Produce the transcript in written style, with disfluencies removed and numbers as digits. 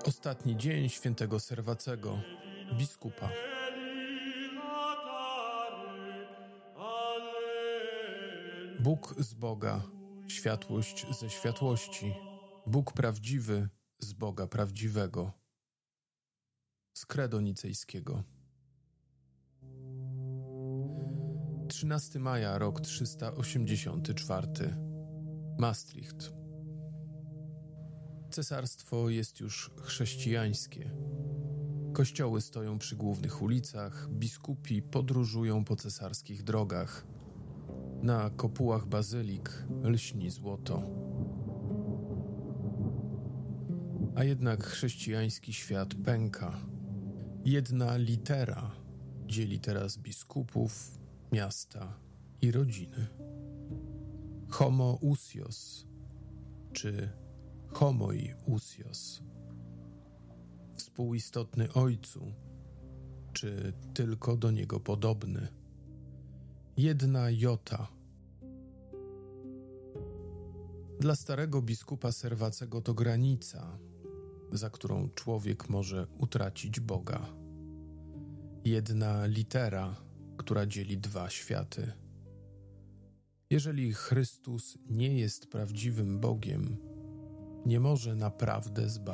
Ostatni dzień świętego Serwacego, biskupa. Bóg z Boga, światłość ze światłości, Bóg prawdziwy z Boga prawdziwego. Z Credo Nicejskiego. 13 maja, rok 384. Maastricht. Cesarstwo jest już chrześcijańskie. Kościoły stoją przy głównych ulicach, biskupi podróżują po cesarskich drogach. Na kopułach bazylik lśni złoto. A jednak chrześcijański świat pęka. Jedna litera dzieli teraz biskupów, miasta i rodziny. Homoousios czy homoiousios. Współistotny Ojcu, czy tylko do Niego podobny. Jedna jota. Dla starego biskupa Serwacego to granica, za którą człowiek może utracić Boga. Jedna litera, która dzieli dwa światy. Jeżeli Chrystus nie jest prawdziwym Bogiem, nie może naprawdę zbawić